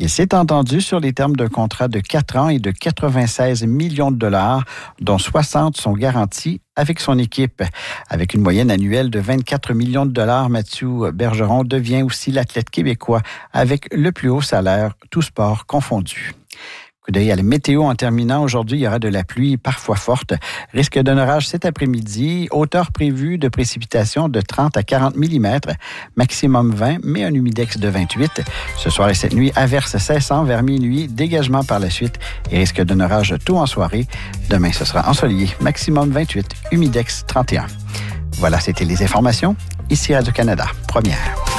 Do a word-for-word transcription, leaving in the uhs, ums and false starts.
Il s'est entendu sur les termes d'un contrat de quatre ans et de quatre-vingt-seize millions de dollars, dont soixante sont garantis avec son équipe. Avec une moyenne annuelle de vingt-quatre millions de dollars, Mathieu Bergeron devient aussi l'athlète québécois avec le plus haut salaire, tous sports confondus. Coup d'œil à la météo en terminant. Aujourd'hui, il y aura de la pluie parfois forte. Risque d'un orage cet après-midi. Hauteur prévue de précipitations de trente à quarante millimètres. Maximum vingt, mais un humidex de vingt-huit. Ce soir et cette nuit, averse cessant vers minuit. Dégagement par la suite et risque d'un orage tôt en soirée. Demain, ce sera ensoleillé. Maximum vingt-huit, humidex trente et un. Voilà, c'était les informations. Ici Radio-Canada, première.